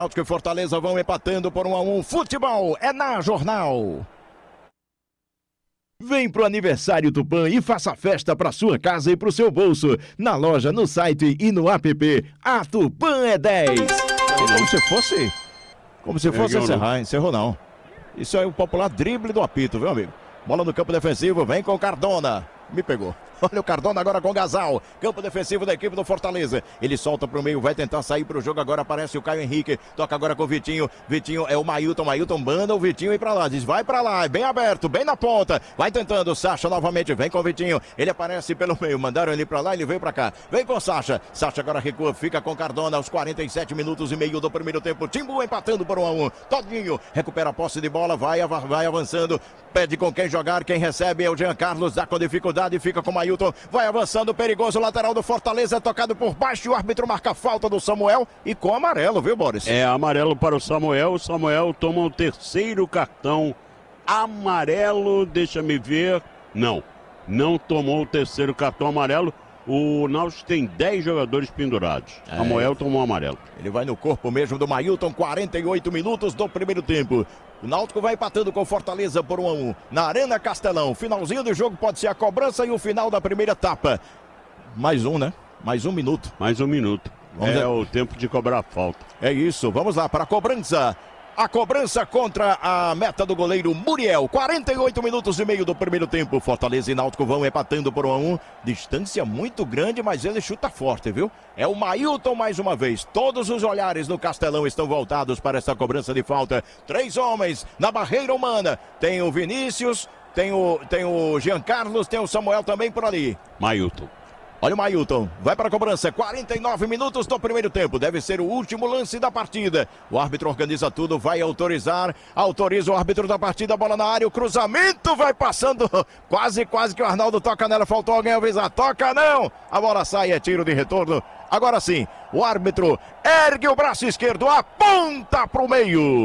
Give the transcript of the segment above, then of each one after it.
Náutico e Fortaleza vão empatando por 1-1. Futebol é na Jornal. Vem pro Aniversário Tupã e faça festa pra sua casa e pro seu bolso. Na loja, no site e no app. A Tupã é 10. Como se fosse encerrar. Encerrou não. Isso é o popular drible do apito, viu, amigo? Bola no campo defensivo, vem com Cardona. Me pegou. Olha o Cardona agora com o Gasal. Campo defensivo da equipe do Fortaleza. Ele solta pro meio, vai tentar sair pro jogo. Agora aparece o Caio Henrique. Toca agora com o Vitinho. Vitinho é o Mailton. Mailton manda o Vitinho ir pra lá. Diz, vai pra lá. Bem aberto, bem na ponta. Vai tentando. Sacha novamente. Vem com o Vitinho. Ele aparece pelo meio. Mandaram ele pra lá, ele veio pra cá. Vem com o Sacha. Sacha agora recua. Fica com Cardona aos 47 minutos e meio do primeiro tempo. Timbu empatando por 1-1. Todinho recupera a posse de bola. Vai avançando. Pede com quem jogar. Quem recebe é o Jean Carlos. Dá com dificuldade. Fica com o Mailton. Vai avançando, perigoso, lateral do Fortaleza, tocado por baixo, o árbitro marca a falta do Samuel e com amarelo, viu, Boris? É, amarelo para o Samuel toma o terceiro cartão amarelo, deixa-me ver, não tomou o terceiro cartão amarelo, o Náutico tem 10 jogadores pendurados, Samuel tomou amarelo. Ele vai no corpo mesmo do Mailton, 48 minutos do primeiro tempo. O Náutico vai empatando com Fortaleza por 1-1 na Arena Castelão. Finalzinho do jogo pode ser a cobrança e o final da primeira etapa. Mais um, né? Mais um minuto. O tempo de cobrar a falta. É isso, vamos lá para a cobrança. A cobrança contra a meta do goleiro Muriel. 48 minutos e meio do primeiro tempo. Fortaleza e Náutico vão empatando por 1-1. Distância muito grande, mas ele chuta forte, viu? É o Mailton mais uma vez. Todos os olhares no Castelão estão voltados para essa cobrança de falta. 3 homens na barreira humana. Tem o Vinícius, tem o Jean Carlos, tem o Samuel também por ali. Mailton. Olha o Mailton, vai para a cobrança, 49 minutos do primeiro tempo, deve ser o último lance da partida. O árbitro organiza tudo, vai autorizar, autoriza o árbitro da partida, bola na área, o cruzamento vai passando, quase que o Arnaldo toca nela, faltou alguém avisar, toca não, a bola sai, é tiro de retorno. Agora sim, o árbitro ergue o braço esquerdo, aponta para o meio.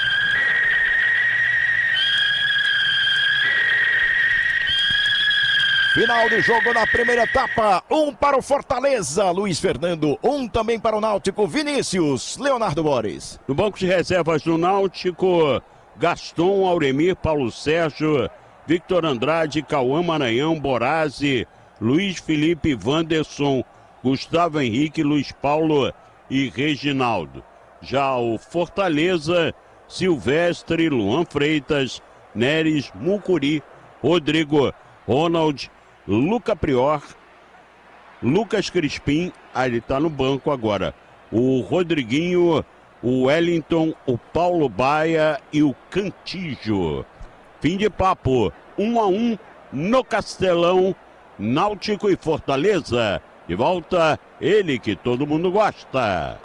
Final de jogo na primeira etapa, 1 para o Fortaleza, Luiz Fernando, 1 também para o Náutico, Vinícius, Leonardo Boris. No banco de reservas do Náutico, Gaston, Auremir, Paulo Sérgio, Victor Andrade, Cauã Maranhão, Borazzi, Luiz Felipe, Wanderson, Gustavo Henrique, Luiz Paulo e Reginaldo. Já o Fortaleza, Silvestre, Luan Freitas, Neres, Mucuri, Rodrigo, Ronald, Luca Prior, Lucas Crispim, ele está no banco agora. O Rodriguinho, o Wellington, o Paulo Baia e o Cantijo. Fim de papo, 1-1 no Castelão, Náutico e Fortaleza. De volta, ele que todo mundo gosta.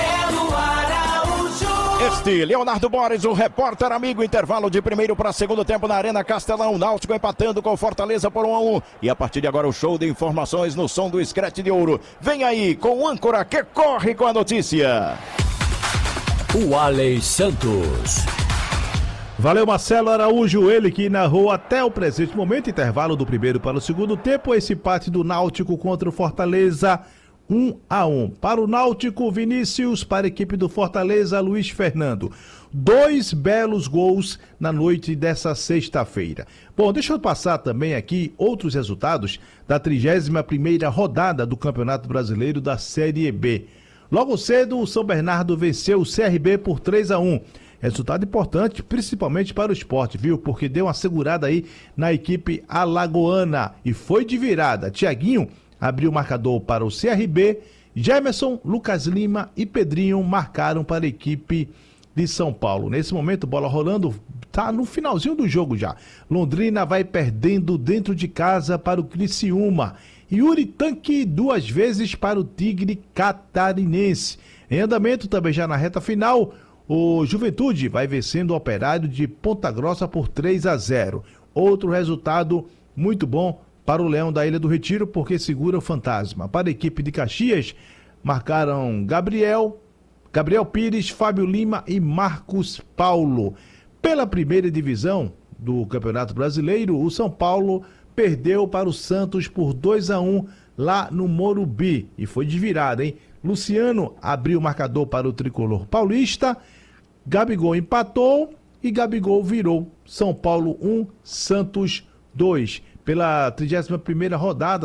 Este Leonardo Boris, o repórter amigo, intervalo de primeiro para segundo tempo na Arena Castelão, Náutico empatando com Fortaleza por 1-1. E a partir de agora o show de informações no som do Screte de Ouro. Vem aí com o âncora que corre com a notícia. O Alex Santos. Valeu, Marcelo Araújo, ele que narrou até o presente momento, intervalo do primeiro para o segundo tempo, esse empate do Náutico contra o Fortaleza. 1-1. Para o Náutico, Vinícius, para a equipe do Fortaleza, Luiz Fernando. 2 belos gols na noite dessa sexta-feira. Bom, deixa eu passar também aqui outros resultados da 31ª rodada do Campeonato Brasileiro da Série B. Logo cedo, o São Bernardo venceu o CRB por 3-1. Resultado importante, principalmente para o Sport, viu? Porque deu uma segurada aí na equipe alagoana e foi de virada. Thiaguinho abriu o marcador para o CRB, Gemerson, Lucas Lima e Pedrinho marcaram para a equipe de São Paulo. Nesse momento, bola rolando, tá no finalzinho do jogo já. Londrina vai perdendo dentro de casa para o Criciúma. Yuri Tanque 2 vezes para o Tigre Catarinense. Em andamento também já na reta final, o Juventude vai vencendo o Operário de Ponta Grossa por 3-0. Outro resultado muito bom para o Leão da Ilha do Retiro, porque segura o fantasma. Para a equipe de Caxias, marcaram Gabriel Pires, Fábio Lima e Marcos Paulo. Pela primeira divisão do Campeonato Brasileiro, o São Paulo perdeu para o Santos por 2-1 lá no Morumbi. E foi de virada, hein? Luciano abriu o marcador para o tricolor paulista. Gabigol empatou e Gabigol virou. São Paulo 1, Santos 2. Pela 31ª rodada